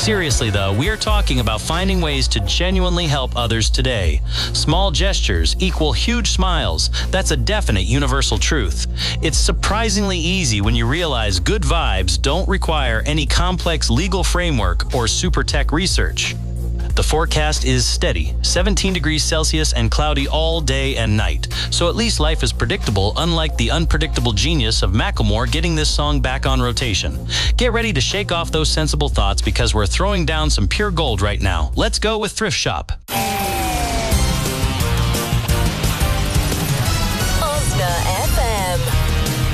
Seriously though, we are talking about finding ways to genuinely help others today. Small gestures equal huge smiles. That's a definite universal truth. It's surprisingly easy when you realize good vibes don't require any complex legal framework or super tech research. The forecast is steady, 17 degrees Celsius and cloudy all day and night. So at least life is predictable, unlike the unpredictable genius of Macklemore getting this song back on rotation. Get ready to shake off those sensible thoughts because we're throwing down some pure gold right now. Let's go with Thrift Shop.